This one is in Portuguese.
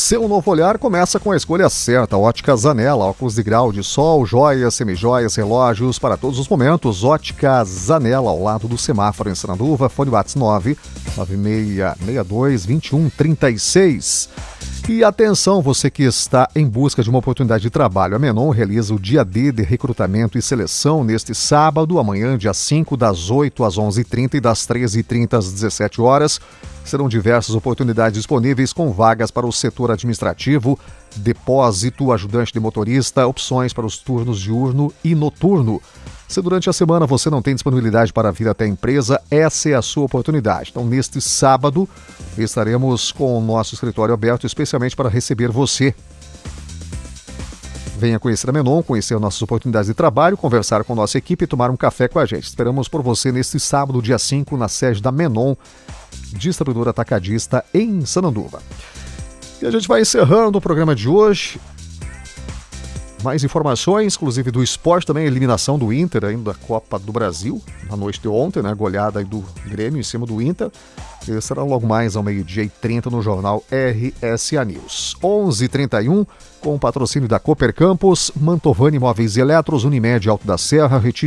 seu novo olhar começa com a escolha certa. Ótica Zanella, óculos de grau de sol, joias, semijoias, relógios para todos os momentos. Ótica Zanella, ao lado do semáforo em Sananduva. Fone WhatsApp 996622136. E atenção, você que está em busca de uma oportunidade de trabalho. A Menon realiza o dia D de recrutamento e seleção neste sábado, amanhã, dia 5, das 8 às 11h30 e das 13h30 às 17 horas. Serão diversas oportunidades disponíveis com vagas para o setor administrativo, depósito, ajudante de motorista, opções para os turnos diurno e noturno. Se durante a semana você não tem disponibilidade para vir até a empresa, essa é a sua oportunidade. Então, neste sábado, estaremos com o nosso escritório aberto especialmente para receber você. Venha conhecer a Menon, conhecer nossas oportunidades de trabalho, conversar com nossa equipe e tomar um café com a gente. Esperamos por você neste sábado, dia 5, na sede da Menon, distribuidora atacadista em Sananduva. E a gente vai encerrando o programa de hoje. Mais informações, inclusive do esporte também, a eliminação do Inter ainda da Copa do Brasil, na noite de ontem, né? Goleada aí do Grêmio em cima do Inter. E será logo mais ao 12h30 no jornal RSA News. 11h31, com o patrocínio da Cooper Campos, Mantovani Imóveis e Eletros, Unimed Alto da Serra,